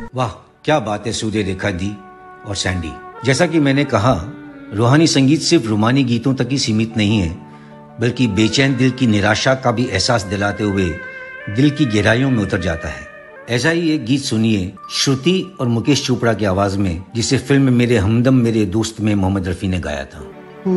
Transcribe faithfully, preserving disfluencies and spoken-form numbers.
वाह, क्या बात है सूर्य रेखा दी और सैंडी। जैसा कि मैंने कहा, रूहानी संगीत सिर्फ रूमानी गीतों तक ही सीमित नहीं है, बल्कि बेचैन दिल की निराशा का भी एहसास दिलाते हुए दिल की गहराइयों में उतर जाता है। ऐसा ही एक गीत सुनिए श्रुति और मुकेश चोपड़ा की आवाज में, जिसे फिल्म मेरे हमदम मेरे दोस्त में मोहम्मद रफी ने गाया था।